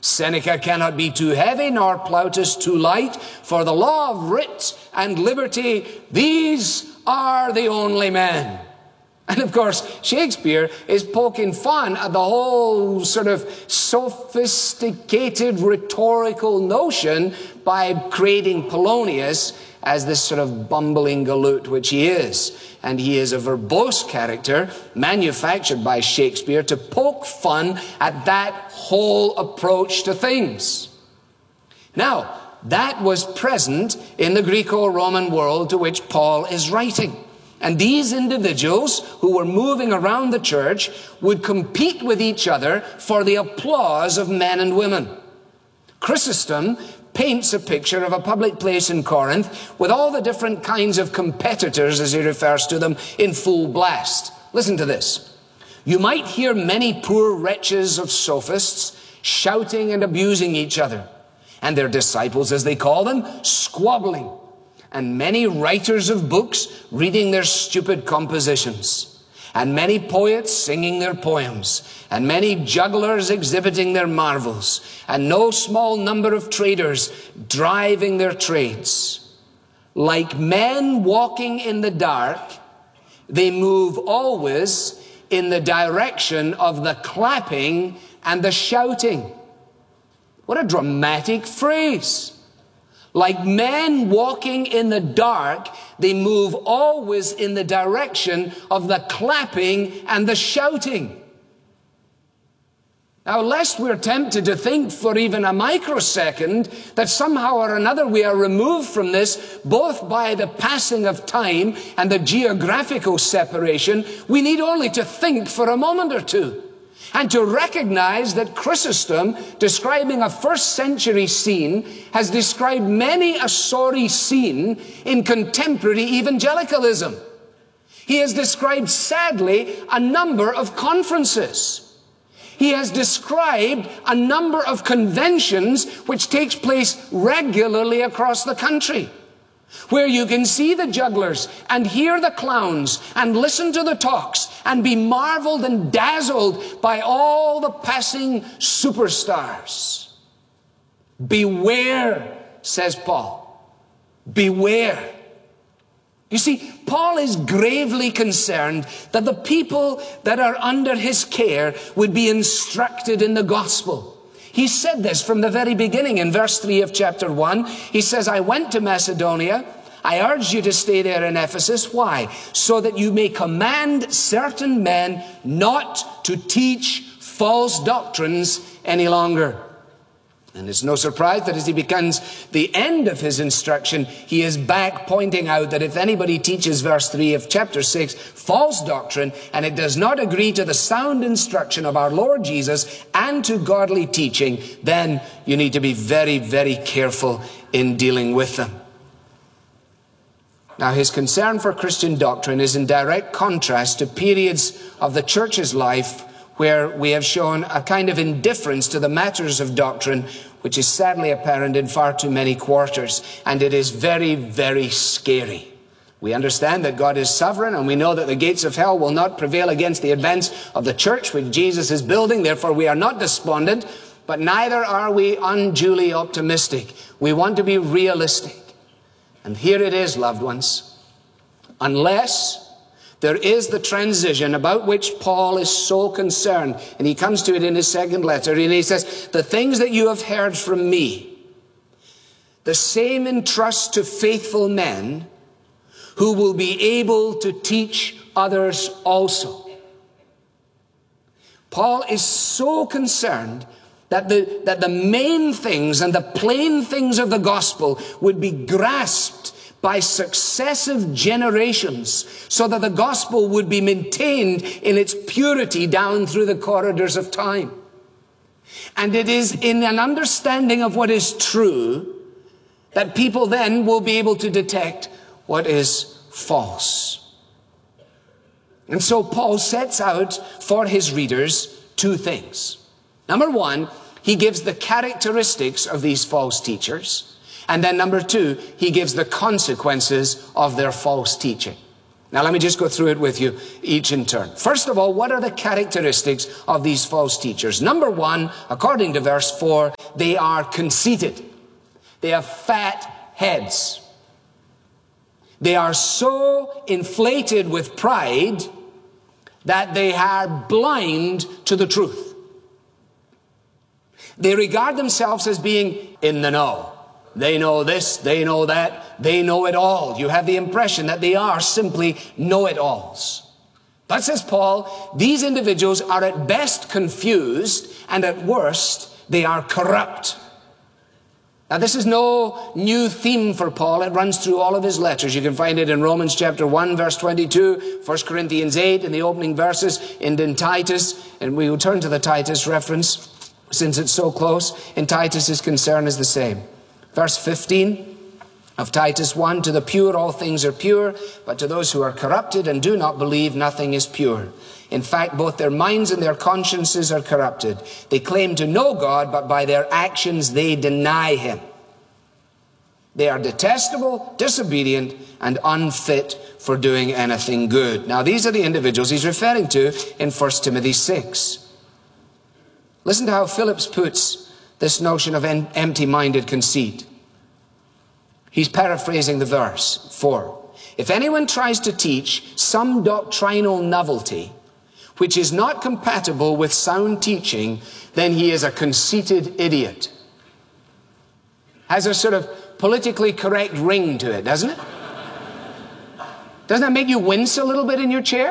Seneca cannot be too heavy, nor Plautus too light, for the law of writ and liberty, these are the only men. And of course, Shakespeare is poking fun at the whole sort of sophisticated rhetorical notion by creating Polonius as this sort of bumbling galoot, which he is. And he is a verbose character manufactured by Shakespeare to poke fun at that whole approach to things. Now, that was present in the Greco-Roman world to which Paul is writing. And these individuals who were moving around the church would compete with each other for the applause of men and women. Chrysostom paints a picture of a public place in Corinth with all the different kinds of competitors, as he refers to them, in full blast. Listen to this. You might hear many poor wretches of sophists shouting and abusing each other, and their disciples, as they call them, squabbling, and many writers of books reading their stupid compositions, and many poets singing their poems, and many jugglers exhibiting their marvels, and no small number of traders driving their trades. Like men walking in the dark, they move always in the direction of the clapping and the shouting. What a dramatic phrase. Like men walking in the dark, they move always in the direction of the clapping and the shouting. Now, lest we're tempted to think for even a microsecond that somehow or another we are removed from this, both by the passing of time and the geographical separation, we need only to think for a moment or two and to recognize that Chrysostom, describing a first century scene, has described many a sorry scene in contemporary evangelicalism. He has described, sadly, a number of conferences. He has described a number of conventions which takes place regularly across the country, where you can see the jugglers and hear the clowns and listen to the talks and be marveled and dazzled by all the passing superstars. Beware, says Paul. Beware. You see, Paul is gravely concerned that the people that are under his care would be instructed in the gospel. He said this from the very beginning in verse 3 of chapter 1. He says, I went to Macedonia. I urge you to stay there in Ephesus. Why? So that you may command certain men not to teach false doctrines any longer. And it's no surprise that as he begins the end of his instruction, he is back pointing out that if anybody teaches verse 3 of chapter 6, false doctrine, and it does not agree to the sound instruction of our Lord Jesus and to godly teaching, then you need to be very, very careful in dealing with them. Now, his concern for Christian doctrine is in direct contrast to periods of the church's life where we have shown a kind of indifference to the matters of doctrine, which is sadly apparent in far too many quarters. And it is very, very scary. We understand that God is sovereign, and we know that the gates of hell will not prevail against the advance of the church which Jesus is building. Therefore, we are not despondent, but neither are we unduly optimistic. We want to be realistic. And here it is, loved ones. Unless there is the transition about which Paul is so concerned. And he comes to it in his second letter. And he says, the things that you have heard from me, the same entrust to faithful men who will be able to teach others also. Paul is so concerned that the main things and the plain things of the gospel would be grasped by successive generations, so that the gospel would be maintained in its purity down through the corridors of time. And it is in an understanding of what is true that people then will be able to detect what is false. And so Paul sets out for his readers two things. Number one, he gives the characteristics of these false teachers. And then number two, he gives the consequences of their false teaching. Now let me just go through it with you each in turn. First of all, what are the characteristics of these false teachers? Number one, according to verse 4, they are conceited. They have fat heads. They are so inflated with pride that they are blind to the truth. They regard themselves as being in the know. They know this, they know that, they know it all. You have the impression that they are simply know-it-alls. But, says Paul, these individuals are at best confused, and at worst, they are corrupt. Now, this is no new theme for Paul. It runs through all of his letters. You can find it in Romans chapter 1, verse 22, 1 Corinthians 8, in the opening verses, and in Titus. And we will turn to the Titus reference, since it's so close. In Titus, his concern is the same. Verse 15 of Titus 1, to the pure all things are pure, but to those who are corrupted and do not believe, nothing is pure. In fact, both their minds and their consciences are corrupted. They claim to know God, but by their actions they deny him. They are detestable, disobedient, and unfit for doing anything good. Now, these are the individuals he's referring to in 1 Timothy 6. Listen to how Phillips puts this notion of empty-minded conceit. He's paraphrasing the verse 4. If anyone tries to teach some doctrinal novelty which is not compatible with sound teaching, then he is a conceited idiot. Has a sort of politically correct ring to it, doesn't it? Doesn't that make you wince a little bit in your chair?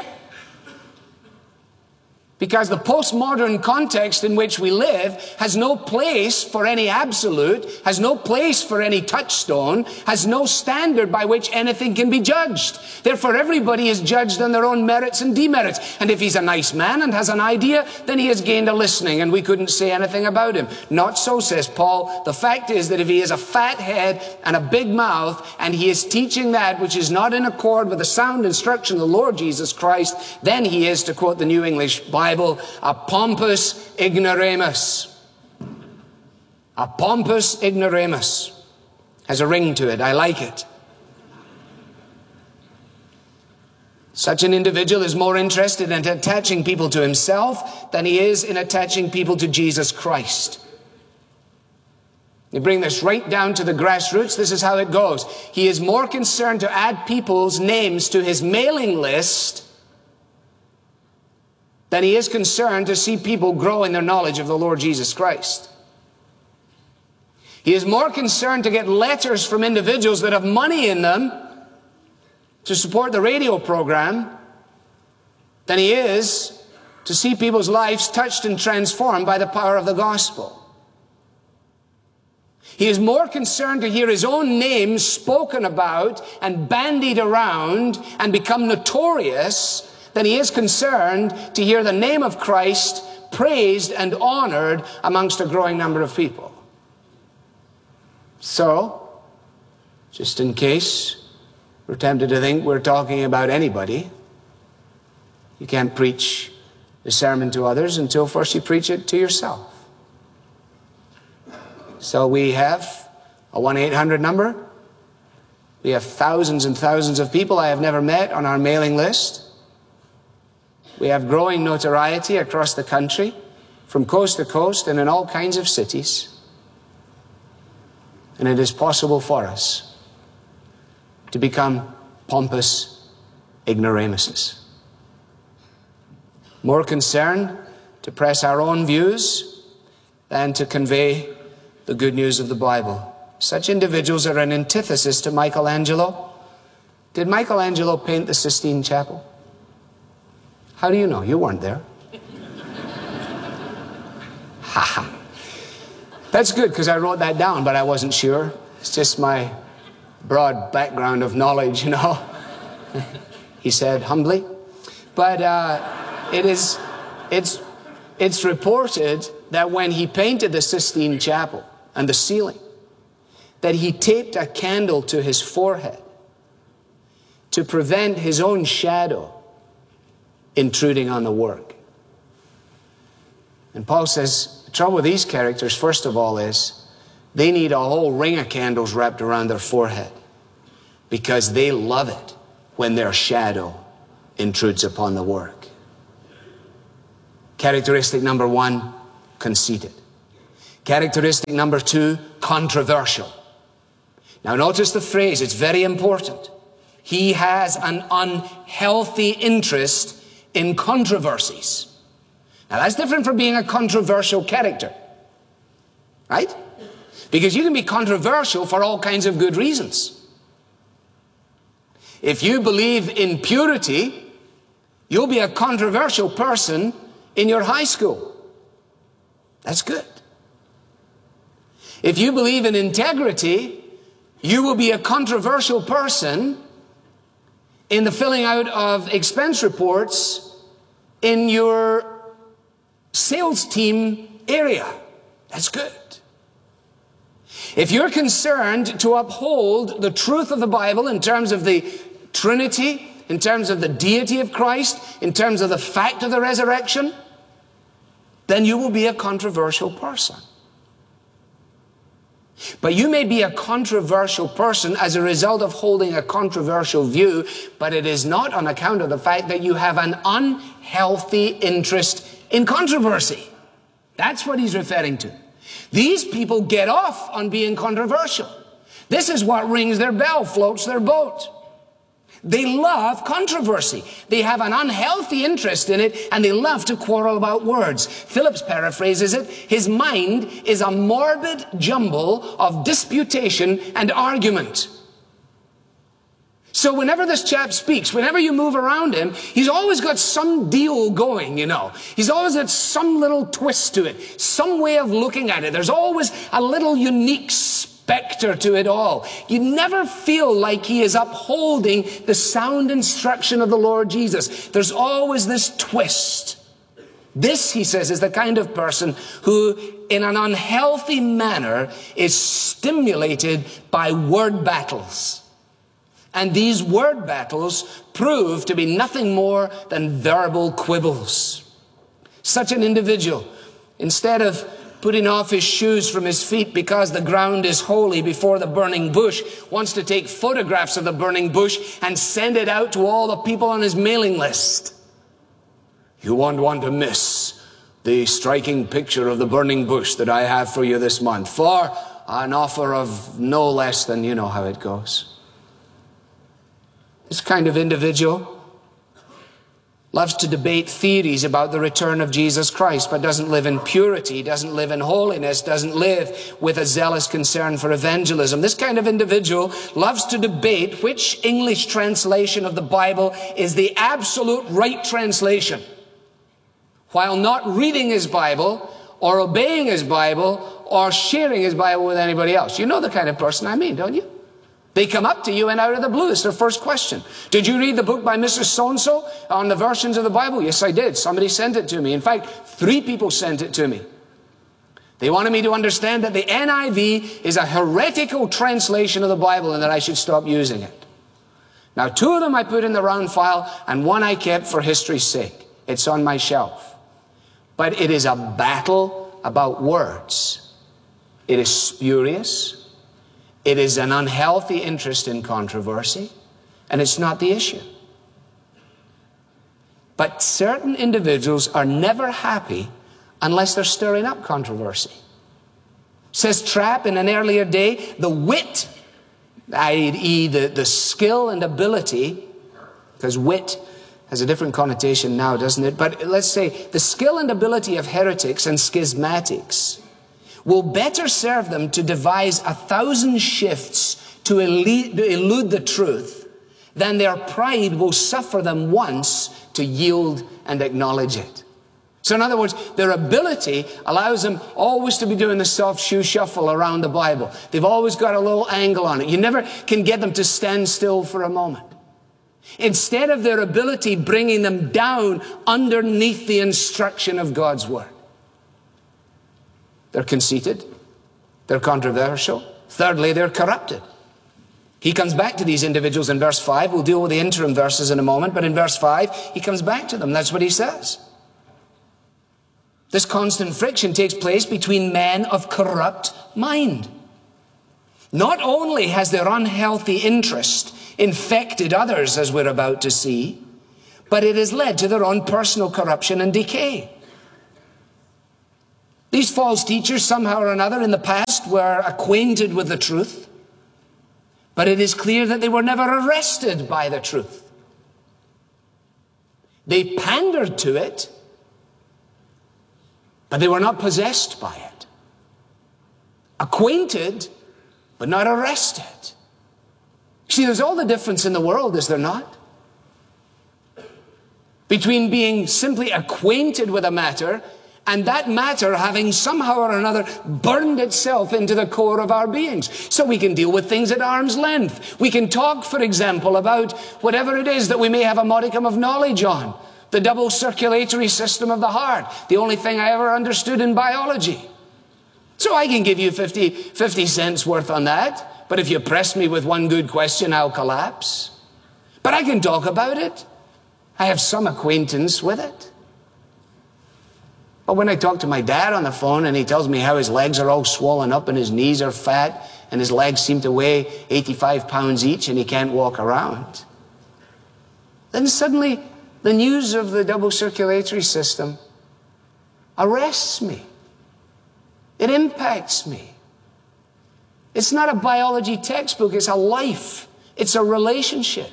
Because the postmodern context in which we live has no place for any absolute, has no place for any touchstone, has no standard by which anything can be judged. Therefore, everybody is judged on their own merits and demerits. And if he's a nice man and has an idea, then he has gained a listening, and we couldn't say anything about him. Not so, says Paul. The fact is that if he has a fat head and a big mouth, and he is teaching that which is not in accord with the sound instruction of the Lord Jesus Christ, then he is, to quote the New English Bible, a pompous ignoramus. A pompous ignoramus. Has a ring to it. I like it. Such an individual is more interested in attaching people to himself than he is in attaching people to Jesus Christ. You bring this right down to the grassroots. This is how it goes. He is more concerned to add people's names to his mailing list than he is concerned to see people grow in their knowledge of the Lord Jesus Christ. He is more concerned to get letters from individuals that have money in them to support the radio program than he is to see people's lives touched and transformed by the power of the gospel. He is more concerned to hear his own name spoken about and bandied around and become notorious than he is concerned to hear the name of Christ praised and honored amongst a growing number of people. So, just in case we're tempted to think we're talking about anybody, you can't preach the sermon to others until first you preach it to yourself. So we have a 1-800 number. We have thousands and thousands of people I have never met on our mailing list. We have growing notoriety across the country, from coast to coast and in all kinds of cities. And it is possible for us to become pompous ignoramuses. More concerned to press our own views than to convey the good news of the Bible. Such individuals are an antithesis to Michelangelo. Did Michelangelo paint the Sistine Chapel? How do you know? You weren't there. Ha. That's good, because I wrote that down, but I wasn't sure. It's just my broad background of knowledge, you know. He said humbly. But it's reported that when he painted the Sistine Chapel and the ceiling, that he taped a candle to his forehead to prevent his own shadow intruding on the work. And Paul says, the trouble with these characters, first of all, is they need a whole ring of candles wrapped around their forehead because they love it when their shadow intrudes upon the work. Characteristic number 1, conceited. Characteristic number 2, controversial. Now notice the phrase, it's very important. He has an unhealthy interest in controversies. Now that's different from being a controversial character, right? Because you can be controversial for all kinds of good reasons. If you believe in purity, you'll be a controversial person in your high school. That's good. If you believe in integrity, you will be a controversial person in the filling out of expense reports in your sales team area. That's good. If you're concerned to uphold the truth of the Bible in terms of the Trinity, in terms of the deity of Christ, in terms of the fact of the resurrection, then you will be a controversial person. But you may be a controversial person as a result of holding a controversial view, but it is not on account of the fact that you have an unhealthy interest in controversy. That's what he's referring to. These people get off on being controversial. This is what rings their bell, floats their boat. They love controversy. They have an unhealthy interest in it, and they love to quarrel about words. Phillips paraphrases it, his mind is a morbid jumble of disputation and argument. So whenever this chap speaks, whenever you move around him, he's always got some deal going, you know. He's always got some little twist to it, some way of looking at it. There's always a little unique specter to it all. You never feel like he is upholding the sound instruction of the Lord Jesus. There's always this twist. This, he says, is the kind of person who, in an unhealthy manner, is stimulated by word battles. And these word battles prove to be nothing more than verbal quibbles. Such an individual, instead of putting off his shoes from his feet because the ground is holy before the burning bush, wants to take photographs of the burning bush and send it out to all the people on his mailing list. You won't want to miss the striking picture of the burning bush that I have for you this month, for an offer of no less than, you know how it goes. This kind of individual loves to debate theories about the return of Jesus Christ, but doesn't live in purity, doesn't live in holiness, doesn't live with a zealous concern for evangelism. This kind of individual loves to debate which English translation of the Bible is the absolute right translation, while not reading his Bible or obeying his Bible or sharing his Bible with anybody else. You know the kind of person I mean, don't you? They come up to you and out of the blue. It's their first question. Did you read the book by Mrs. So-and-so on the versions of the Bible? Yes, I did. Somebody sent it to me. In fact, 3 people sent it to me. They wanted me to understand that the NIV is a heretical translation of the Bible and that I should stop using it. Now, 2 of them I put in the round file and 1 I kept for history's sake. It's on my shelf. But it is a battle about words. It is spurious. It is an unhealthy interest in controversy, and it's not the issue. But certain individuals are never happy unless they're stirring up controversy. Says Trapp in an earlier day, the wit, i.e. the skill and ability, because wit has a different connotation now, doesn't it? But let's say the skill and ability of heretics and schismatics will better serve them to devise 1,000 shifts to elude the truth than their pride will suffer them once to yield and acknowledge it. So in other words, their ability allows them always to be doing the soft shoe shuffle around the Bible. They've always got a little angle on it. You never can get them to stand still for a moment. Instead of their ability bringing them down underneath the instruction of God's Word. They're conceited. They're controversial. Thirdly, they're corrupted. He comes back to these individuals in verse 5. We'll deal with the interim verses in a moment, but in verse 5, he comes back to them. That's what he says. This constant friction takes place between men of corrupt mind. not only has their unhealthy interest infected others, as we're about to see, but it has led to their own personal corruption and decay. These false teachers, somehow or another in the past, were acquainted with the truth, but it is clear that they were never arrested by the truth. They pandered to it, but they were not possessed by it. Acquainted, but not arrested. See, there's all the difference in the world, is there not? Between being simply acquainted with a matter and that matter having somehow or another burned itself into the core of our beings. So we can deal with things at arm's length. We can talk, for example, about whatever it is that we may have a modicum of knowledge on. The double circulatory system of the heart. The only thing I ever understood in biology. So I can give you 50 cents worth on that. But if you press me with one good question, I'll collapse. But I can talk about it. I have some acquaintance with it. But when I talk to my dad on the phone and he tells me how his legs are all swollen up and his knees are fat and his legs seem to weigh 85 pounds each and he can't walk around, then suddenly the news of the double circulatory system arrests me. It impacts me. It's not a biology textbook, it's a life. It's a relationship.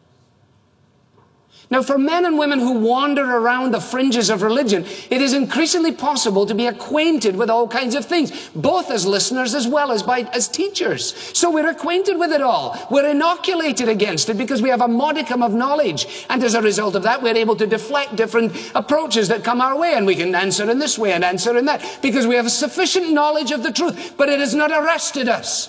Now, for men and women who wander around the fringes of religion, it is increasingly possible to be acquainted with all kinds of things, both as listeners as well as teachers. So we're acquainted with it all. We're inoculated against it because we have a modicum of knowledge. And as a result of that, we're able to deflect different approaches that come our way. And we can answer in this way and answer in that because we have sufficient knowledge of the truth. But it has not arrested us.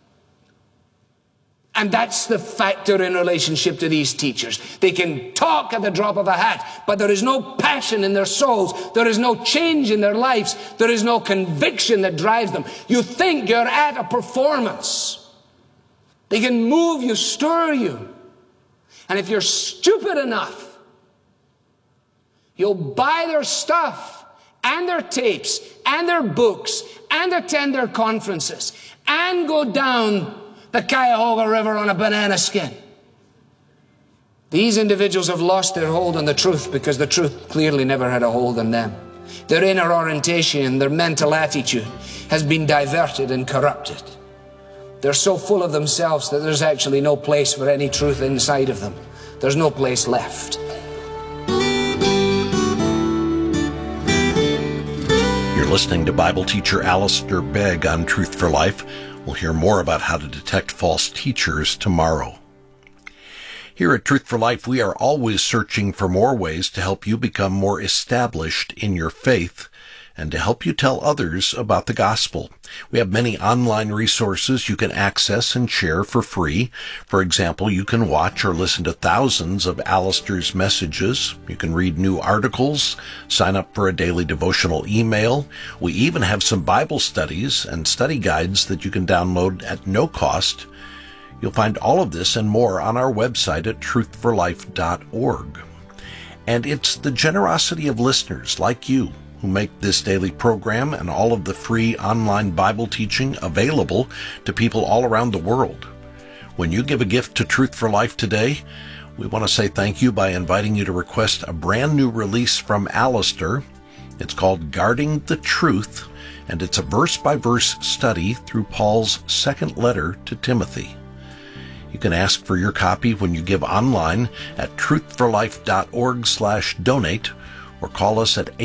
And that's the factor in relationship to these teachers. They can talk at the drop of a hat, but there is no passion in their souls. There is no change in their lives. There is no conviction that drives them. You think you're at a performance. They can move you, stir you. And if you're stupid enough, you'll buy their stuff and their tapes and their books and attend their conferences and go down the Cuyahoga River on a banana skin. These individuals have lost their hold on the truth because the truth clearly never had a hold on them. Their inner orientation, their mental attitude has been diverted and corrupted. They're so full of themselves that there's actually no place for any truth inside of them. There's no place left. You're listening to Bible teacher Alistair Begg on Truth for Life. We'll hear more about how to detect false teachers tomorrow. Here at Truth for Life, we are always searching for more ways to help you become more established in your faith and to help you tell others about the gospel. We have many online resources you can access and share for free. For example, you can watch or listen to thousands of Alistair's messages. You can read new articles, sign up for a daily devotional email. We even have some Bible studies and study guides that you can download at no cost. You'll find all of this and more on our website at truthforlife.org. And it's the generosity of listeners like you who make this daily program and all of the free online Bible teaching available to people all around the world. When you give a gift to Truth for Life today, we want to say thank you by inviting you to request a brand new release from Alistair. It's called Guarding the Truth, and it's a verse-by-verse study through Paul's second letter to Timothy. You can ask for your copy when you give online at truthforlife.org/donate or call us at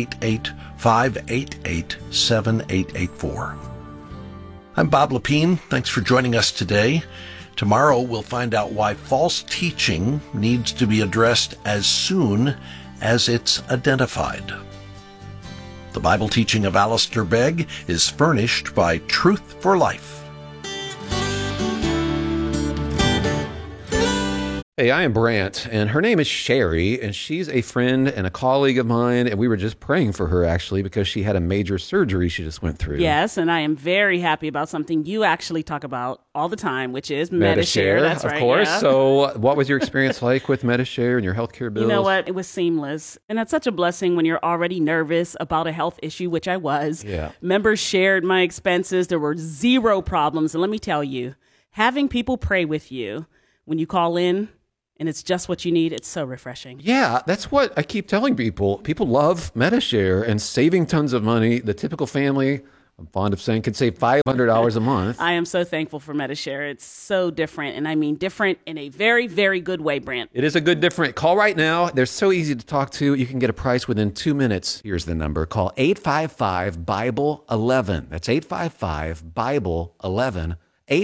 888-588-7884. I'm Bob Lepine. Thanks for joining us today. Tomorrow we'll find out why false teaching needs to be addressed as soon as it's identified. The Bible teaching of Alistair Begg is furnished by Truth for Life. Hey, I am Brant, and her name is Sherry, and she's a friend and a colleague of mine, and we were just praying for her, actually, because she had a major surgery she just went through. Yes, and I am very happy about something you actually talk about all the time, which is Medi-Share. That's right, of course. yeah. So what was your experience like with Medi-Share and your healthcare bills? You know what? It was seamless. And that's such a blessing when you're already nervous about a health issue, which I was. Yeah. Members shared my expenses. There were zero problems. And let me tell you, having people pray with you when you call in, and it's just what you need, it's so refreshing. Yeah, that's what I keep telling people. People love Medi-Share and saving tons of money. The typical family, I'm fond of saying, could save $500 a month. I am so thankful for Medi-Share. It's so different, and I mean different in a very, very good way, Brant. It is a good different. Call right now. They're so easy to talk to. You can get a price within 2 minutes. Here's the number. Call 855-BIBLE-11. That's 855-BIBLE-11.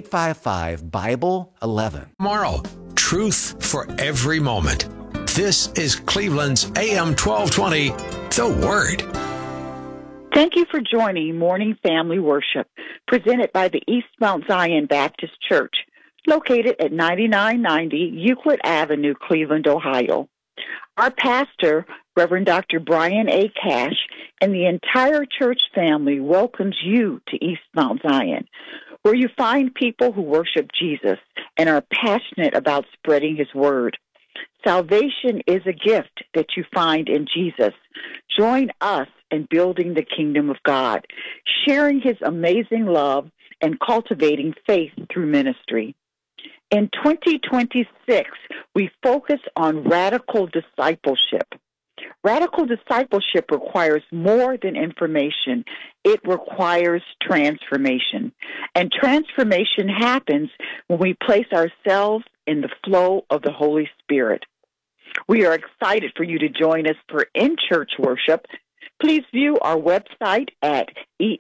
855-BIBLE-11. Tomorrow, truth for every moment. This is Cleveland's AM 1220, The Word. Thank you for joining Morning Family Worship, presented by the East Mount Zion Baptist Church, located at 9990 Euclid Avenue, Cleveland, Ohio. Our pastor, Reverend Dr. Brian A. Cash, and the entire church family welcomes you to East Mount Zion, where you find people who worship Jesus and are passionate about spreading his word. Salvation is a gift that you find in Jesus. Join us in building the kingdom of God, sharing his amazing love and cultivating faith through ministry. In 2026, we focus on radical discipleship. Radical discipleship requires more than information. It requires transformation. And transformation happens when we place ourselves in the flow of the Holy Spirit. We are excited for you to join us for in-church worship. Please view our website at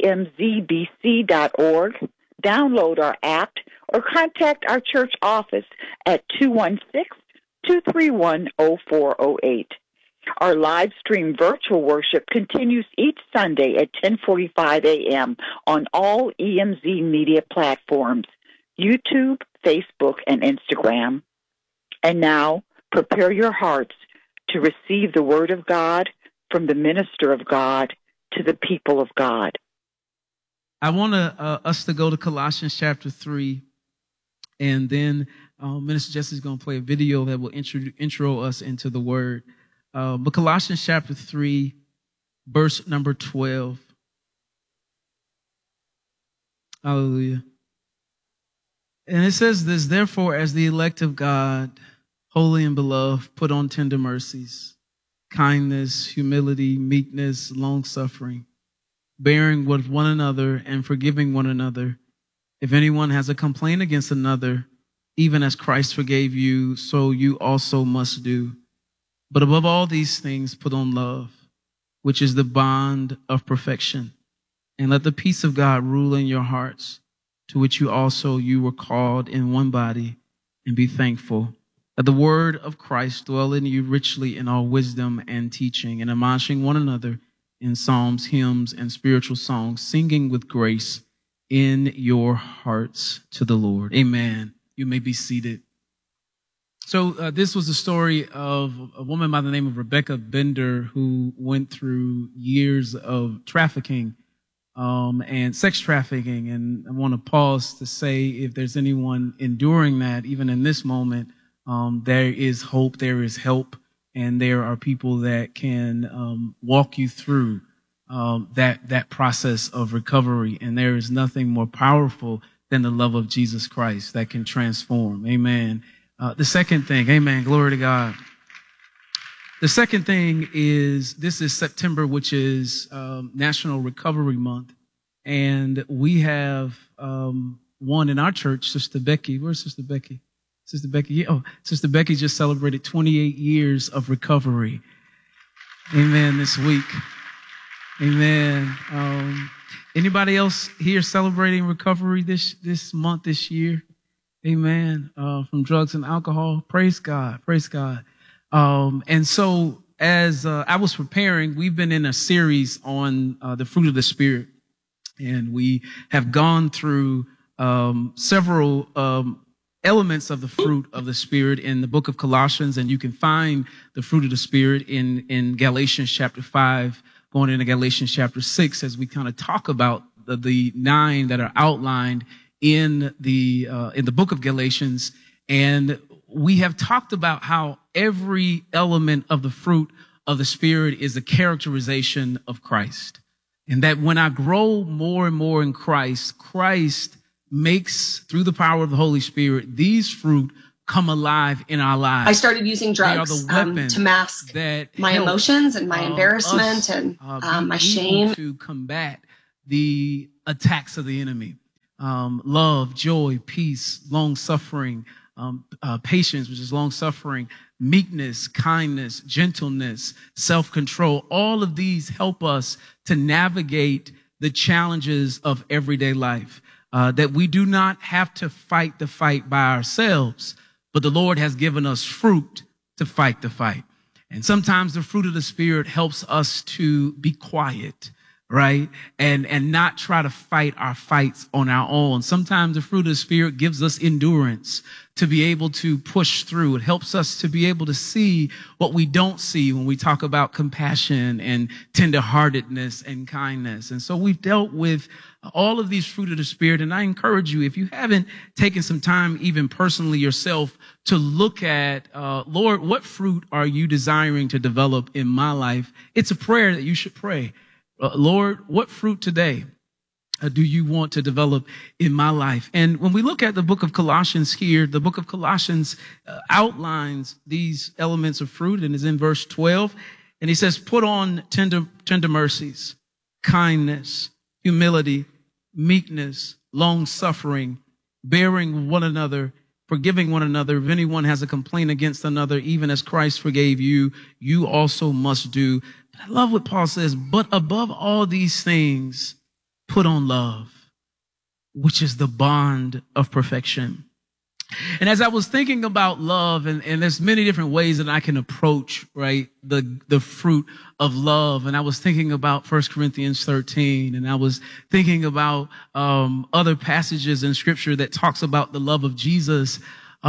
emzbc.org, download our app, or contact our church office at 216-231-0408. Our live stream virtual worship continues each Sunday at 10:45 a.m. on all EMZ media platforms, YouTube, Facebook, and Instagram. And now, prepare your hearts to receive the Word of God from the minister of God to the people of God. I want us to go to Colossians chapter 3, and then Minister Jesse's going to play a video that will intro us into the Word. But Colossians chapter 3, verse number 12. Hallelujah. And it says this, therefore, as the elect of God, holy and beloved, put on tender mercies, kindness, humility, meekness, long-suffering, bearing with one another and forgiving one another. If anyone has a complaint against another, even as Christ forgave you, so you also must do. But above all these things, put on love, which is the bond of perfection. And let the peace of God rule in your hearts, to which you were called in one body, and be thankful. Let the word of Christ dwell in you richly in all wisdom and teaching, and admonishing one another in psalms, hymns, and spiritual songs, singing with grace in your hearts to the Lord. Amen. You may be seated. So this was a story of a woman by the name of Rebecca Bender, who went through years of trafficking and sex trafficking. And I want to pause to say, if there's anyone enduring that, even in this moment, there is hope, there is help, and there are people that can walk you through that process of recovery. And there is nothing more powerful than the love of Jesus Christ that can transform. Amen. The second thing, amen, glory to God. The second thing is, this is September, which is National Recovery Month. And we have one in our church, Sister Becky. Where's Sister Becky? Sister Becky. Oh, Sister Becky just celebrated 28 years of recovery. Amen, this week. Amen. Anybody else here celebrating recovery this month, this year? Amen. From drugs and alcohol. Praise God. Praise God. And so as I was preparing, we've been in a series on the fruit of the Spirit. And we have gone through several elements of the fruit of the Spirit in the book of Colossians, and you can find the fruit of the Spirit in Galatians chapter 5, going into Galatians chapter 6, as we kind of talk about the 9 that are outlined in the book of Galatians. And we have talked about how every element of the fruit of the Spirit is a characterization of Christ. And that when I grow more and more in Christ, Christ makes, through the power of the Holy Spirit, these fruit come alive in our lives. I started using drugs to mask my emotions and my embarrassment and my shame. To combat the attacks of the enemy. Love, joy, peace, long-suffering, patience, which is long-suffering, meekness, kindness, gentleness, self-control. All of these help us to navigate the challenges of everyday life. That we do not have to fight the fight by ourselves, but the Lord has given us fruit to fight the fight. And sometimes the fruit of the Spirit helps us to be quiet, right? And not try to fight our fights on our own. Sometimes the fruit of the Spirit gives us endurance to be able to push through. It helps us to be able to see what we don't see when we talk about compassion and tenderheartedness and kindness. And so we've dealt with all of these fruit of the Spirit. And I encourage you, if you haven't taken some time, even personally yourself, to look at, Lord, what fruit are you desiring to develop in my life? It's a prayer that you should pray. Lord, what fruit today do you want to develop in my life? And when we look at the book of Colossians here, the book of Colossians outlines these elements of fruit, and is in verse 12. And he says, put on tender mercies, kindness, humility, meekness, long suffering, bearing one another, forgiving one another. If anyone has a complaint against another, even as Christ forgave you, you also must do. But I love what Paul says, but above all these things, put on love, which is the bond of perfection. And as I was thinking about love, and there's many different ways that I can approach, right, the fruit of love. And I was thinking about 1 Corinthians 13, and I was thinking about other passages in Scripture that talks about the love of Jesus.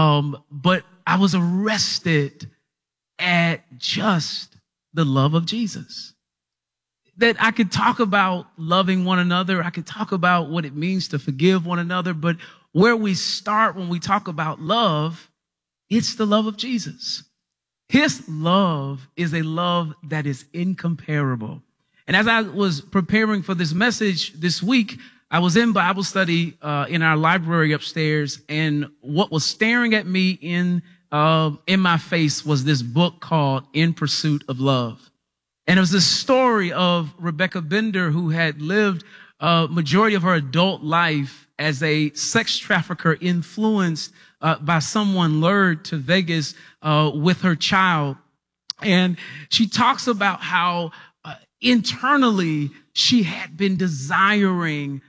But I was arrested at just the love of Jesus. That I could talk about loving one another. I could talk about what it means to forgive one another. But where we start when we talk about love, it's the love of Jesus. His love is a love that is incomparable. And as I was preparing for this message this week, I was in Bible study in our library upstairs, and what was staring at me in my face was this book called In Pursuit of Love. And it was the story of Rebecca Bender, who had lived majority of her adult life as a sex trafficker, influenced by someone lured to Vegas with her child. And she talks about how internally she had been desiring,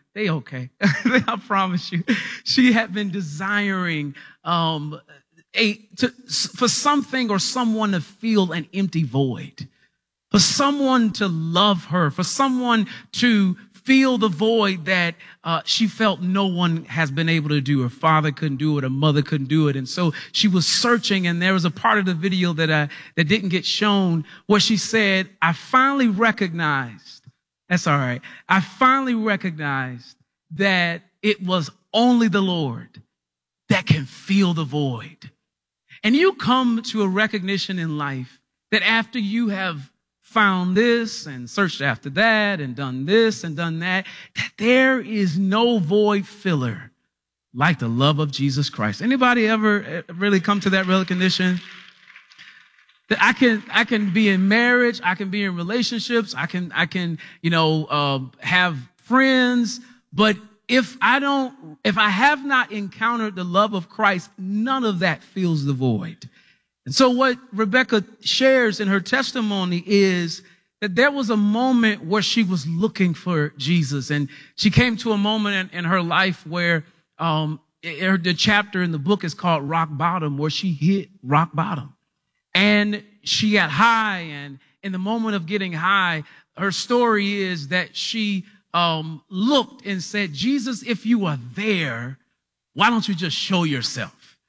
I promise you, she had been desiring for something or someone to fill an empty void. For someone to love her, for someone to fill the void that she felt no one has been able to do. Her father couldn't do it, her mother couldn't do it. And so she was searching, and there was a part of the video that didn't get shown where she said, I finally recognized that it was only the Lord that can fill the void. And you come to a recognition in life that after you have found this and searched after that and done this and done that there is no void filler like the love of Jesus Christ. Anybody ever really come to that recognition? That I can be in marriage, I can be in relationships, I can have friends, but if I have not encountered the love of Christ, none of that fills the void. And so what Rebecca shares in her testimony is that there was a moment where she was looking for Jesus, and she came to a moment in her life where the chapter in the book is called Rock Bottom, where she hit rock bottom. And she got high, and in the moment of getting high, her story is that she looked and said, Jesus, if you are there, why don't you just show yourself?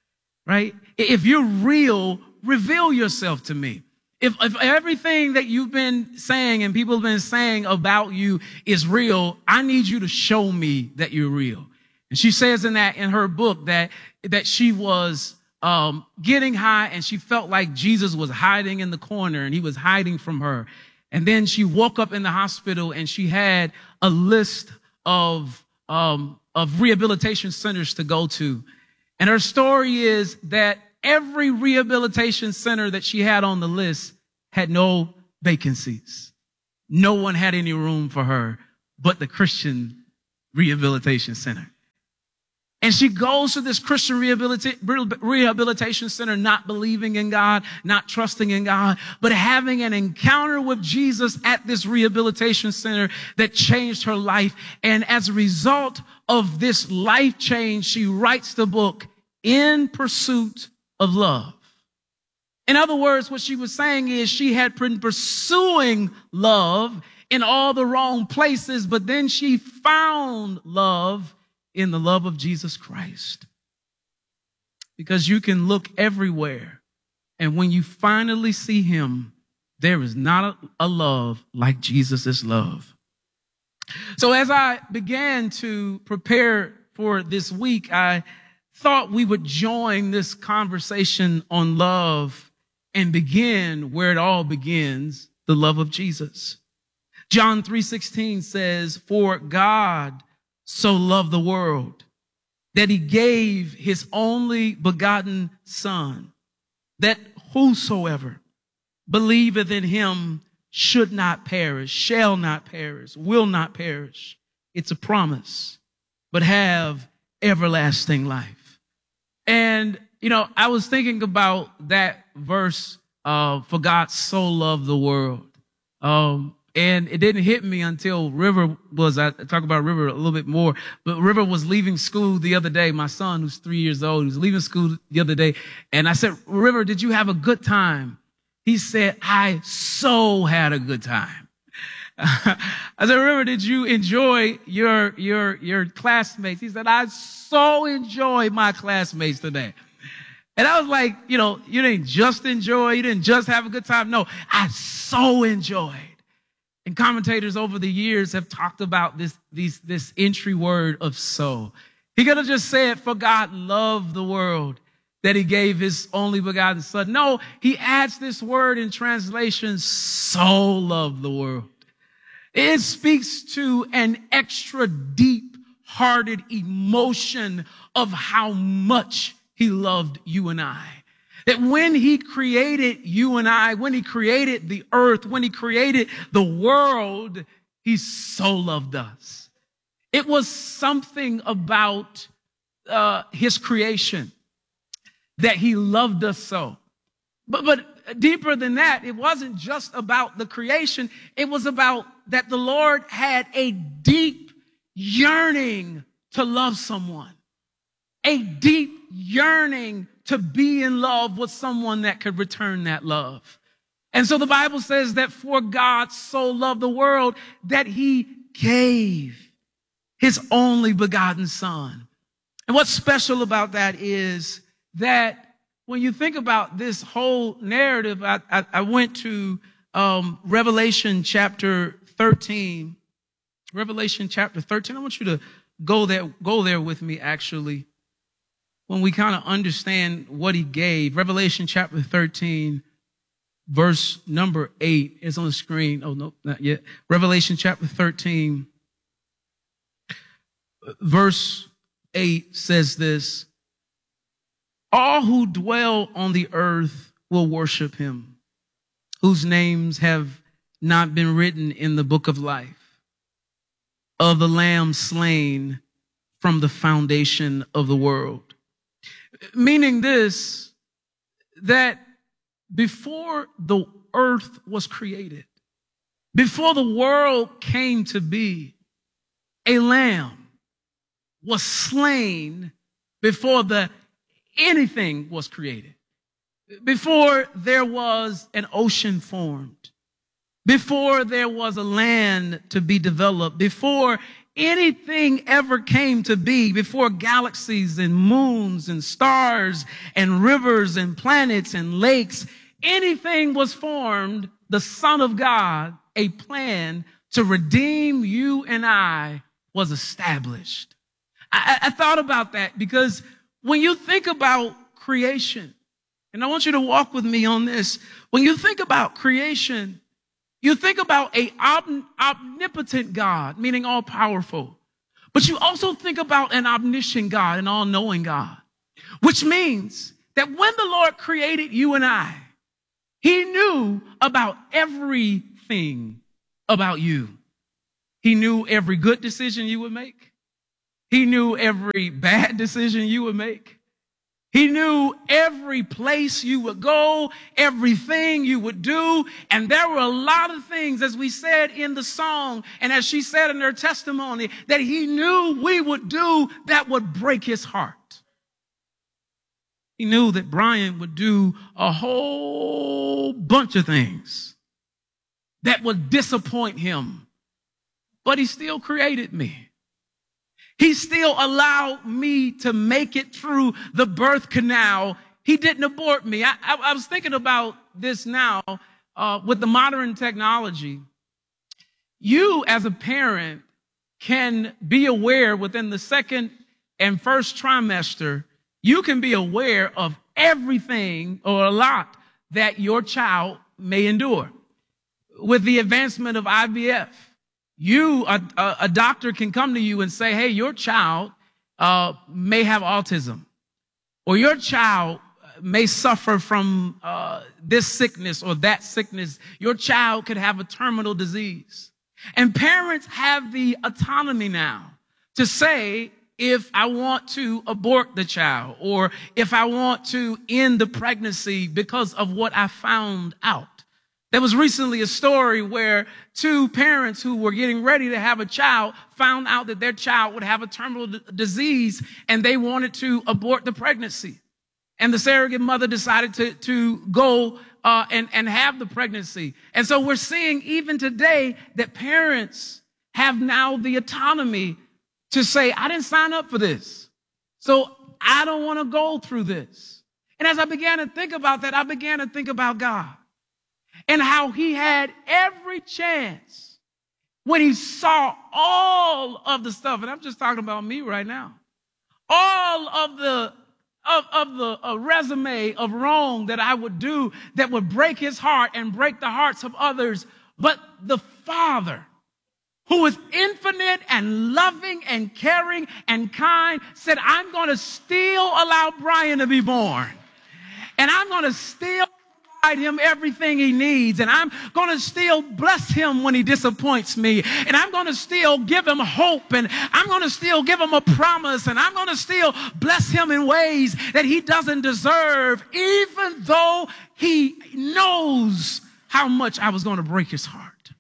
right? If you're real, reveal yourself to me. If everything that you've been saying and people have been saying about you is real, I need you to show me that you're real. And she says in her book that she was getting high and she felt like Jesus was hiding in the corner and he was hiding from her. And then she woke up in the hospital and she had a list of rehabilitation centers to go to. And her story is that every rehabilitation center that she had on the list had no vacancies. No one had any room for her but the Christian Rehabilitation Center. And she goes to this Christian rehabilitation center, not believing in God, not trusting in God, but having an encounter with Jesus at this rehabilitation center that changed her life. And as a result of this life change, she writes the book, In Pursuit of Love. In other words, what she was saying is she had been pursuing love in all the wrong places, but then she found love in the love of Jesus Christ. Because you can look everywhere, and when you finally see him, there is not a love like Jesus' love. So as I began to prepare for this week, I thought we would join this conversation on love and begin where it all begins, the love of Jesus. John 3:16 says, "For God so loved the world that he gave his only begotten Son, that whosoever believeth in him should not perish, shall not perish, will not perish." It's a promise, but have everlasting life. And, I was thinking about that verse, for God so loved the world. And it didn't hit me until I talk about River a little bit more, but River was leaving school the other day. My son, who's 3 years old, was leaving school the other day. And I said, "River, did you have a good time?" He said, "I so had a good time." I said, "River, did you enjoy your classmates?" He said, "I so enjoyed my classmates today." And I was like, you didn't just enjoy, you didn't just have a good time. No, I so enjoyed. And commentators over the years have talked about this entry word of so. He could have just said, "For God loved the world that he gave his only begotten Son." No, he adds this word in translation, "so loved the world." It speaks to an extra deep-hearted emotion of how much he loved you and I. That when he created you and I, when he created the earth, when he created the world, he so loved us. It was something about his creation that he loved us so. But deeper than that, it wasn't just about the creation. It was about that the Lord had a deep yearning to love someone, a deep yearning to be in love with someone that could return that love. And so the Bible says that for God so loved the world that he gave his only begotten Son. And what's special about that is that when you think about this whole narrative, I went to Revelation chapter 13. Revelation chapter 13. I want you to go there with me, actually, when we kind of understand what he gave. Revelation chapter 13, verse number 8 is on the screen. Oh, no, not yet. Revelation chapter 13, verse 8 says this: "All who dwell on the earth will worship him, whose names have not been written in the book of life of the Lamb slain from the foundation of the world." Meaning this, that before the earth was created, before the world came to be, a lamb was slain before anything was created. Before there was an ocean formed, before there was a land to be developed, before anything ever came to be, before galaxies and moons and stars and rivers and planets and lakes, anything was formed, the Son of God, a plan to redeem you and I, was established. I thought about that because when you think about creation, and I want you to walk with me on this, when you think about creation, you think about an omnipotent God, meaning all powerful, but you also think about an omniscient God, an all-knowing God, which means that when the Lord created you and I, he knew about everything about you. He knew every good decision you would make. He knew every bad decision you would make. He knew every place you would go, everything you would do. And there were a lot of things, as we said in the song, and as she said in her testimony, that he knew we would do that would break his heart. He knew that Brian would do a whole bunch of things that would disappoint him. But he still created me. He still allowed me to make it through the birth canal. He didn't abort me. I was thinking about this now with the modern technology. You as a parent can be aware within the second and first trimester, you can be aware of everything or a lot that your child may endure. With the advancement of IVF, a doctor can come to you and say, hey, your child may have autism, or your child may suffer from this sickness or that sickness. Your child could have a terminal disease. And parents have the autonomy now to say, if I want to abort the child, or if I want to end the pregnancy because of what I found out. There was recently a story where two parents who were getting ready to have a child found out that their child would have a terminal disease, and they wanted to abort the pregnancy. And the surrogate mother decided to go and have the pregnancy. And so we're seeing even today that parents have now the autonomy to say, I didn't sign up for this, so I don't want to go through this. And as I began to think about that, I began to think about God. And how he had every chance when he saw all of the stuff, and I'm just talking about me right now, all of the resume of wrong that I would do that would break his heart and break the hearts of others. But the Father, who is infinite and loving and caring and kind, said, I'm going to still allow Brian to be born. And I'm going to still him everything he needs, and I'm going to still bless him when he disappoints me, and I'm going to still give him hope, and I'm going to still give him a promise, and I'm going to still bless him in ways that he doesn't deserve, even though he knows how much I was going to break his heart.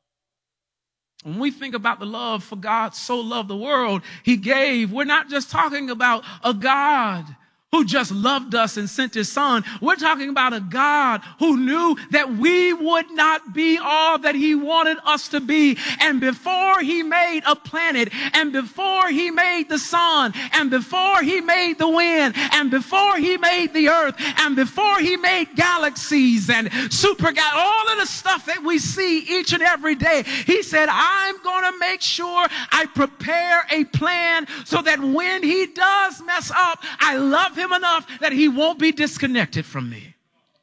When we think about the love for God so loved the world, he gave, we're not just talking about a God who just loved us and sent his son. We're talking about a God who knew that we would not be all that he wanted us to be. And before he made a planet, and before he made the sun, and before he made the wind, and before he made the earth, and before he made galaxies and all of the stuff that we see each and every day, he said, I'm going to make sure I prepare a plan so that when he does mess up, I love him enough that he won't be disconnected from me.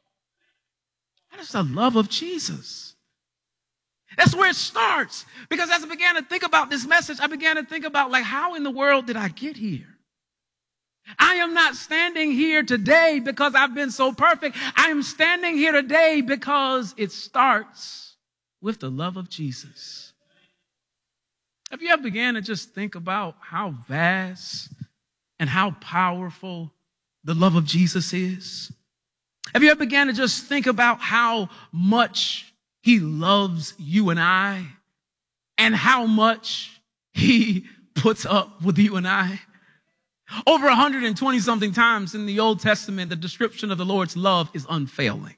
That is the love of Jesus. That's where it starts. Because as I began to think about this message, I began to think about, like, how in the world did I get here? I am not standing here today because I've been so perfect. I am standing here today because it starts with the love of Jesus. Have you ever began to just think about how vast and how powerful the love of Jesus is? Have you ever began to just think about how much he loves you and I, and how much he puts up with you and I? Over 120 something times in the Old Testament, the description of the Lord's love is unfailing.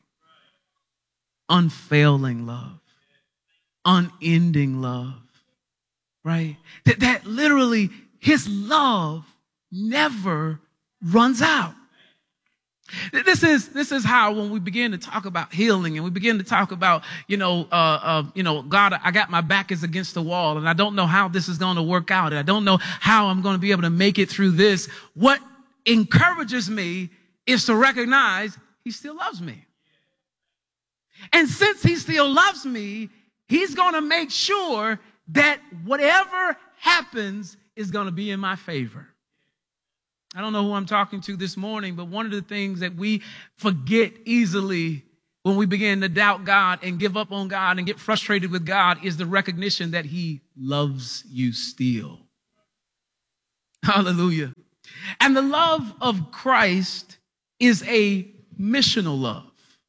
Unfailing love. Unending love. right? That literally his love never runs out. This is how when we begin to talk about healing and we begin to talk about, God, I got my back is against the wall and I don't know how this is going to work out. And I don't know how I'm going to be able to make it through this. What encourages me is to recognize he still loves me. And since he still loves me, he's going to make sure that whatever happens is going to be in my favor. I don't know who I'm talking to this morning, but one of the things that we forget easily when we begin to doubt God and give up on God and get frustrated with God is the recognition that he loves you still. Hallelujah. And the love of Christ is a missional love.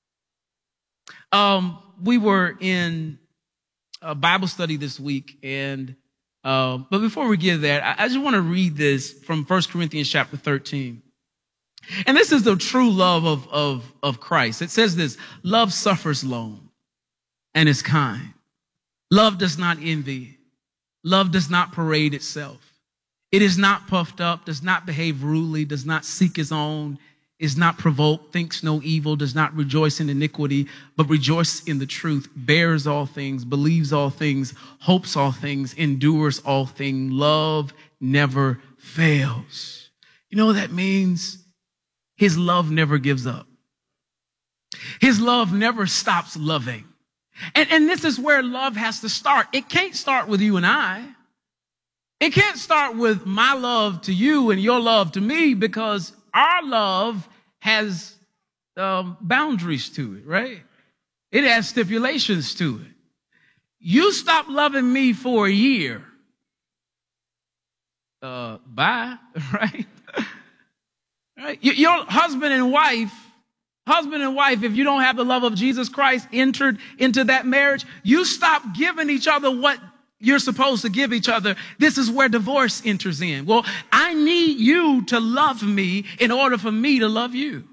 We were in a Bible study this week, but before we get there, I just want to read this from 1 Corinthians chapter 13. And this is the true love of Christ. It says this: love suffers long and is kind. Love does not envy. Love does not parade itself. It is not puffed up, does not behave rudely, does not seek its own, is not provoked, thinks no evil, does not rejoice in iniquity, but rejoice in the truth, bears all things, believes all things, hopes all things, endures all things. Love never fails. You know what that means? His love never gives up. His love never stops loving. And this is where love has to start. It can't start with you and I. It can't start with my love to you and your love to me, because our love has boundaries to it, right? It has stipulations to it. You stop loving me for a year. Bye, right? Right? Your husband and wife, if you don't have the love of Jesus Christ entered into that marriage, you stop giving each other what you're supposed to give each other. This is where divorce enters in. Well, I need you to love me in order for me to love you.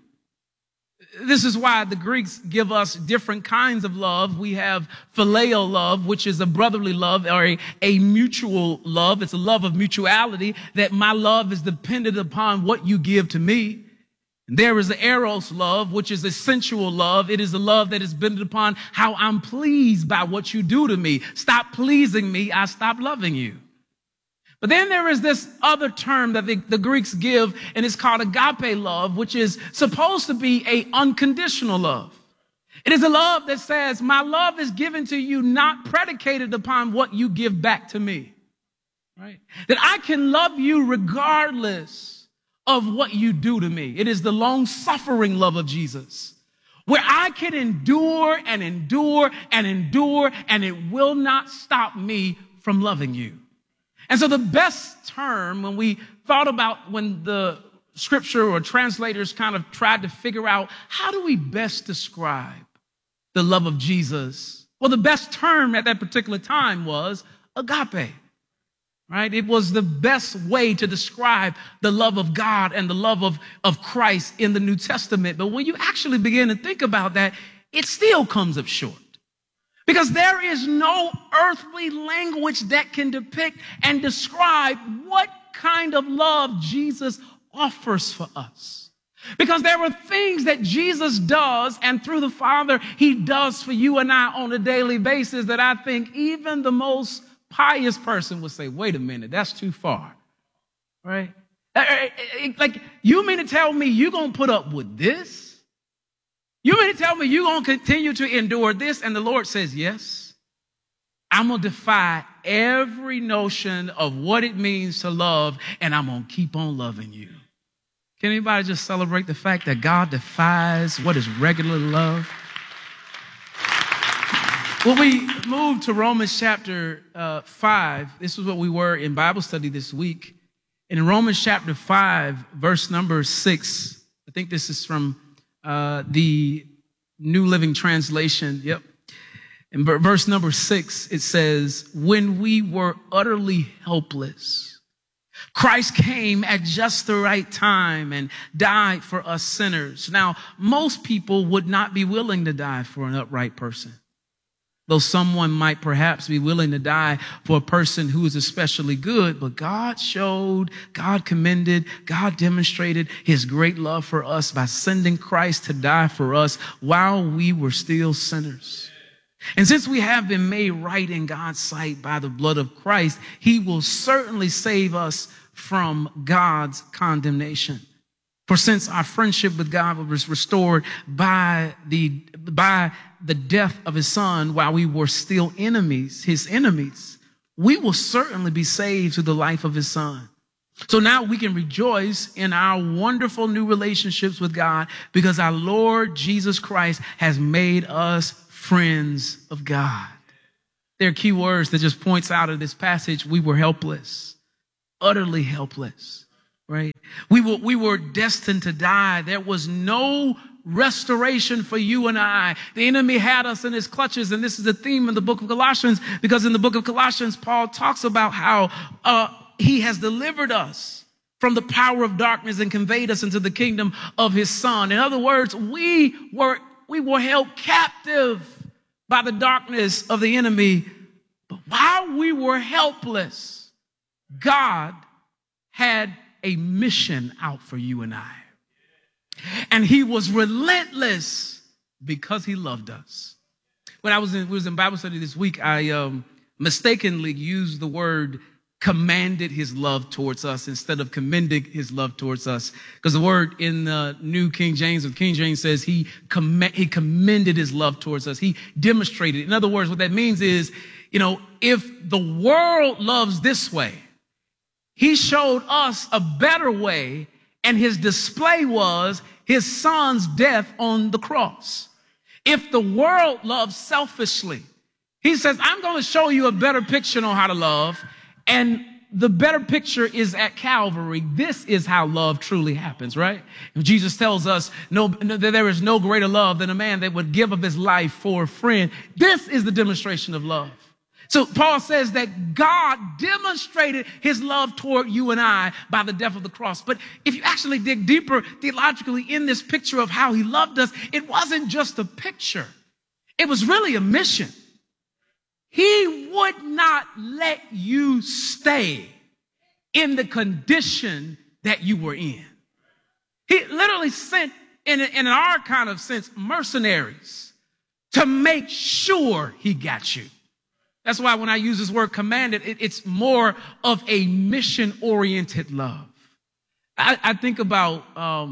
This is why the Greeks give us different kinds of love. We have phileo love, which is a brotherly love or a mutual love. It's a love of mutuality, that my love is dependent upon what you give to me. There is the eros love, which is a sensual love. It is a love that is dependent upon how I'm pleased by what you do to me. Stop pleasing me, I stop loving you. But then there is this other term that the Greeks give, and it's called agape love, which is supposed to be an unconditional love. It is a love that says, my love is given to you not predicated upon what you give back to me. Right? That I can love you regardless of what you do to me. It is the long-suffering love of Jesus, where I can endure and endure and endure, and it will not stop me from loving you. And so the best term, when we thought about when the scripture or translators kind of tried to figure out how do we best describe the love of Jesus, well, the best term at that particular time was agape. Right? It was the best way to describe the love of God and the love of Christ in the New Testament. But when you actually begin to think about that, it still comes up short. Because there is no earthly language that can depict and describe what kind of love Jesus offers for us. Because there are things that Jesus does, and through the Father, he does for you and I on a daily basis that I think even the most pious person would say, wait a minute, that's too far, right? Like, you mean to tell me you're going to put up with this? You mean to tell me you're going to continue to endure this? And the Lord says, yes. I'm going to defy every notion of what it means to love, and I'm going to keep on loving you. Can anybody just celebrate the fact that God defies what is regular love? Well, we moved to Romans chapter 5. This is what we were in Bible study this week. And in Romans chapter 5, verse number 6, I think this is from the New Living Translation. Yep. In verse number 6, it says, when we were utterly helpless, Christ came at just the right time and died for us sinners. Now, most people would not be willing to die for an upright person. though someone might perhaps be willing to die for a person who is especially good. But God showed, God commended, God demonstrated his great love for us by sending Christ to die for us while we were still sinners. And since we have been made right in God's sight by the blood of Christ, he will certainly save us from God's condemnation. For since our friendship with God was restored by the death of his son while we were still enemies, his enemies, we will certainly be saved through the life of his son. So now we can rejoice in our wonderful new relationships with God because our Lord Jesus Christ has made us friends of God. There are key words that just points out of this passage. We were helpless, utterly helpless, right? We were destined to die. There was no restoration for you and I. The enemy had us in his clutches, and this is the theme in the book of Colossians, because in the book of Colossians, Paul talks about how he has delivered us from the power of darkness and conveyed us into the kingdom of his son. In other words, we were held captive by the darkness of the enemy. But while we were helpless, God had a mission out for you and I. And he was relentless because he loved us. When we was in Bible study this week, I mistakenly used the word commanded his love towards us instead of commending his love towards us. Because the word in the New King James, or King James, says he commended his love towards us. He demonstrated. In other words, what that means is, if the world loves this way, he showed us a better way, and his display was his son's death on the cross. If the world loves selfishly, he says, I'm going to show you a better picture on how to love. And the better picture is at Calvary. This is how love truly happens, right? And Jesus tells us that there is no greater love than a man that would give up his life for a friend. This is the demonstration of love. So Paul says that God demonstrated his love toward you and I by the death of the cross. But if you actually dig deeper theologically in this picture of how he loved us, it wasn't just a picture. It was really a mission. He would not let you stay in the condition that you were in. He literally sent, in our kind of sense, mercenaries to make sure he got you. That's why when I use this word commanded, it's more of a mission-oriented love. I think about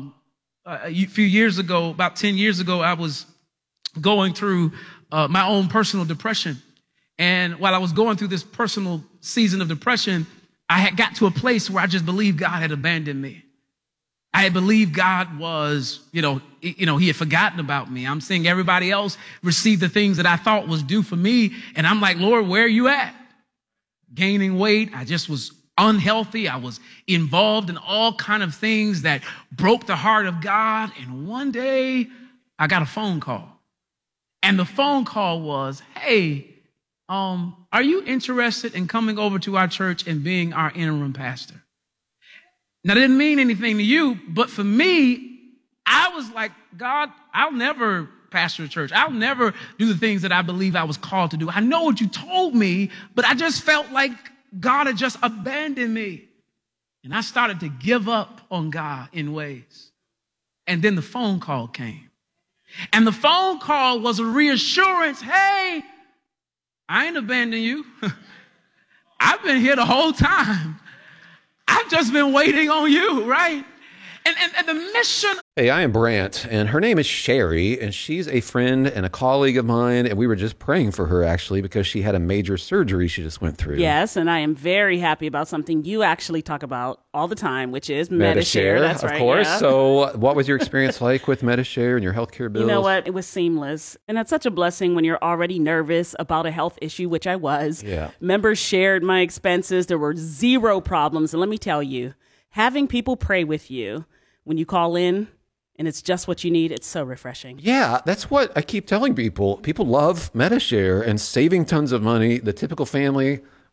a few years ago, about 10 years ago, I was going through my own personal depression. And while I was going through this personal season of depression, I had got to a place where I just believed God had abandoned me. I had believed God was, he had forgotten about me. I'm seeing everybody else receive the things that I thought was due for me. And I'm like, Lord, where are you at? Gaining weight. I just was unhealthy. I was involved in all kind of things that broke the heart of God. And one day I got a phone call. And the phone call was, hey, are you interested in coming over to our church and being our interim pastor? Now, that didn't mean anything to you, but for me, I was like, God, I'll never pastor a church. I'll never do the things that I believe I was called to do. I know what you told me, but I just felt like God had just abandoned me. And I started to give up on God in ways. And then the phone call came. And the phone call was a reassurance. Hey, I ain't abandoned you. I've been here the whole time. I've just been waiting on you, right? And the mission. Hey, I am Brant, and her name is Sherry, and she's a friend and a colleague of mine, and we were just praying for her, actually, because she had a major surgery she just went through. Yes, and I am very happy about something you actually talk about all the time, which is Medi-Share. That's right. Of course. Yeah. So what was your experience like with Medi-Share and your healthcare bills? You know what? It was seamless. And that's such a blessing when you're already nervous about a health issue, which I was. Yeah. Members shared my expenses. There were zero problems. And let me tell you, having people pray with you when you call in and it's just what you need, it's so refreshing. Yeah, that's what I keep telling people. People love Medi-Share and saving tons of money. The typical family,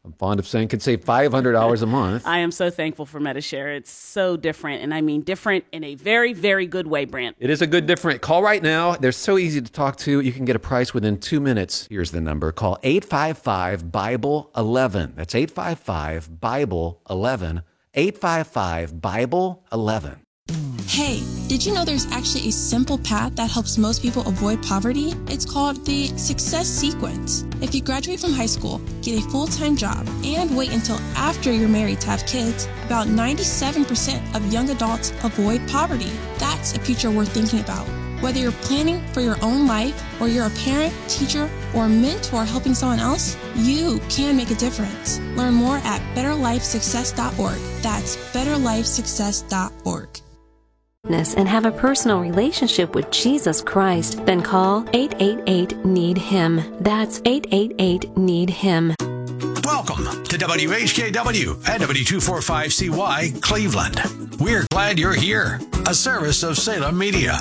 I'm fond of saying, could save $500 a month. I am so thankful for Medi-Share. It's so different, and I mean different in a very, very good way, Brent. It is a good different. Call right now. They're so easy to talk to. You can get a price within 2 minutes. Here's the number. Call 855-BIBLE-11. That's 855-BIBLE-11. 855-BIBLE-11. Hey, did you know there's actually a simple path that helps most people avoid poverty? It's called the Success Sequence. If you graduate from high school, get a full-time job, and wait until after you're married to have kids, about 97% of young adults avoid poverty. That's a future worth thinking about. Whether you're planning for your own life, or you're a parent, teacher, or mentor helping someone else, you can make a difference. Learn more at betterlifesuccess.org. That's betterlifesuccess.org. And have a personal relationship with Jesus Christ, then call 888-NEED-HIM. That's 888-NEED-HIM. Welcome to WHKW and W245CY Cleveland. We're glad you're here. A service of Salem Media.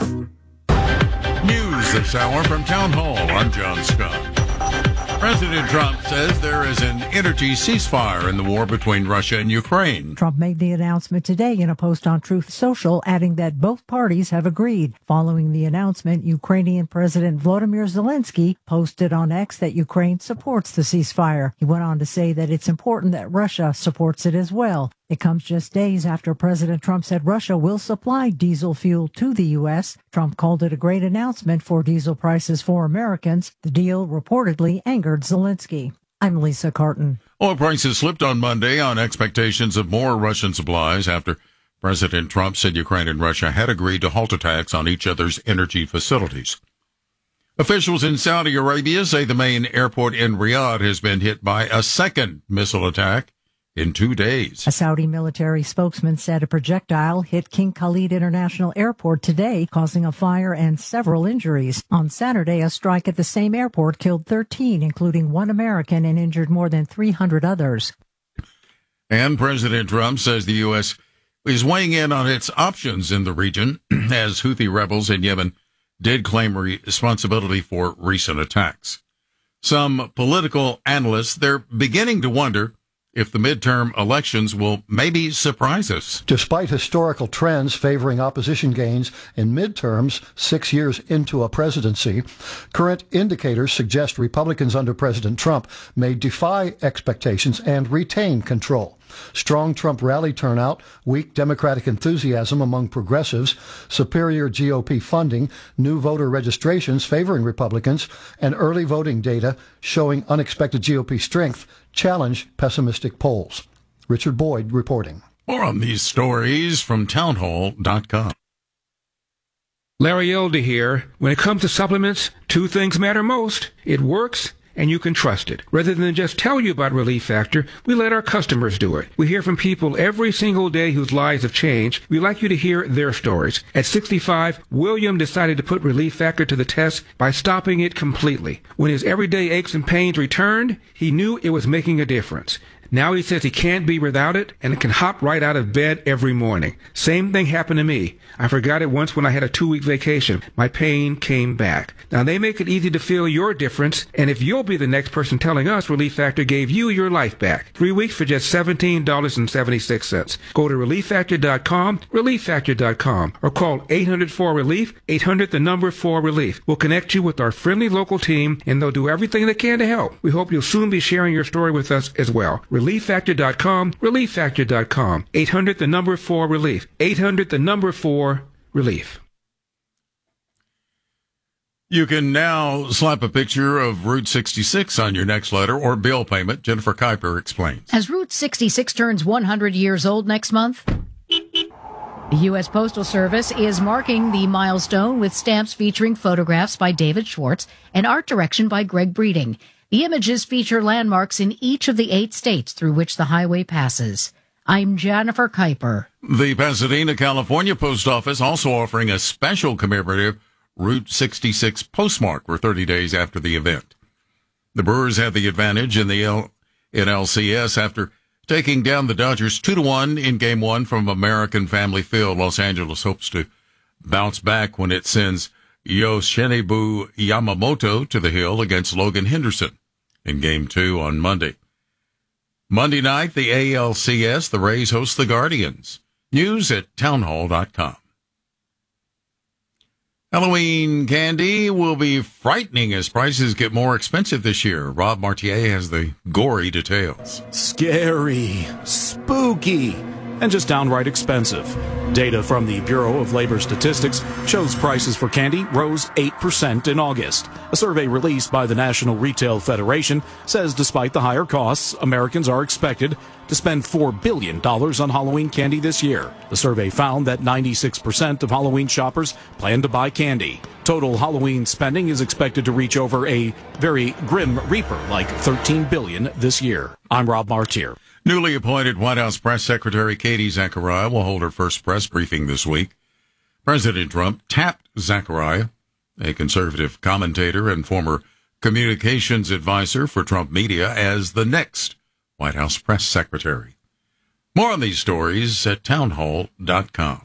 News this hour from Town Hall. I'm John Scott. President Trump says there is an energy ceasefire in the war between Russia and Ukraine. Trump made the announcement today in a post on Truth Social, adding that both parties have agreed. Following the announcement, Ukrainian President Volodymyr Zelensky posted on X that Ukraine supports the ceasefire. He went on to say that it's important that Russia supports it as well. It comes just days after President Trump said Russia will supply diesel fuel to the U.S. Trump called it a great announcement for diesel prices for Americans. The deal reportedly angered Zelensky. I'm Lisa Carton. Oil prices slipped on Monday on expectations of more Russian supplies after President Trump said Ukraine and Russia had agreed to halt attacks on each other's energy facilities. Officials in Saudi Arabia say the main airport in Riyadh has been hit by a second missile attack in 2 days. A Saudi military spokesman said a projectile hit King Khalid International Airport today, causing a fire and several injuries. On Saturday, a strike at the same airport killed 13, including one American, and injured more than 300 others. And President Trump says the U.S. is weighing in on its options in the region as Houthi rebels in Yemen did claim responsibility for recent attacks. Some political analysts, they're beginning to wonder if the midterm elections will maybe surprise us. Despite historical trends favoring opposition gains in midterms 6 years into a presidency, current indicators suggest Republicans under President Trump may defy expectations and retain control. Strong Trump rally turnout, weak Democratic enthusiasm among progressives, superior GOP funding, new voter registrations favoring Republicans, and early voting data showing unexpected GOP strength challenge pessimistic polls. Richard Boyd reporting. More on these stories from townhall.com. Larry Elder here. When it comes to supplements, two things matter most. It works, and you can trust it. Rather than just tell you about Relief Factor, we let our customers do it. We hear from people every single day whose lives have changed. We'd like you to hear their stories. At 65, William decided to put Relief Factor to the test by stopping it completely. When his everyday aches and pains returned, he knew it was making a difference. Now he says he can't be without it and can hop right out of bed every morning. Same thing happened to me. I forgot it once when I had a 2-week vacation. My pain came back. Now they make it easy to feel your difference, and if you'll be the next person telling us Relief Factor gave you your life back. 3 weeks for just $17.76. Go to ReliefFactor.com, ReliefFactor.com, or call 800-4RELIEF, 800-4RELIEF. We'll connect you with our friendly local team, and they'll do everything they can to help. We hope you'll soon be sharing your story with us as well. ReliefFactor.com, ReliefFactor.com, 800-4RELIEF, 800-4RELIEF. You can now slap a picture of Route 66 on your next letter or bill payment. Jennifer Kuiper explains. As Route 66 turns 100 years old next month, the U.S. Postal Service is marking the milestone with stamps featuring photographs by David Schwartz and art direction by Greg Breeding. The images feature landmarks in each of the 8 states through which the highway passes. I'm Jennifer Kuiper. The Pasadena, California Post Office also offering a special commemorative Route 66 postmark for 30 days after the event. The Brewers had the advantage in the NLCS after taking down the Dodgers 2-1 in Game 1 from American Family Field. Los Angeles hopes to bounce back when it sends Yoshinobu Yamamoto to the hill against Logan Henderson in Game 2 on Monday. Monday night, the ALCS, the Rays host the Guardians. News at townhall.com. Halloween candy will be frightening as prices get more expensive this year. Rob Martier has the gory details. Scary, spooky, and just downright expensive. Data from the Bureau of Labor Statistics shows prices for candy rose 8% in August. A survey released by the National Retail Federation says despite the higher costs, Americans are expected to spend $4 billion on Halloween candy this year. The survey found that 96% of Halloween shoppers plan to buy candy. Total Halloween spending is expected to reach over a very grim reaper like $13 billion this year. I'm Rob Martier. Newly appointed White House Press Secretary Katie Zachariah will hold her first press briefing this week. President Trump tapped Zachariah, a conservative commentator and former communications advisor for Trump Media, as the next White House Press Secretary. More on these stories at townhall.com.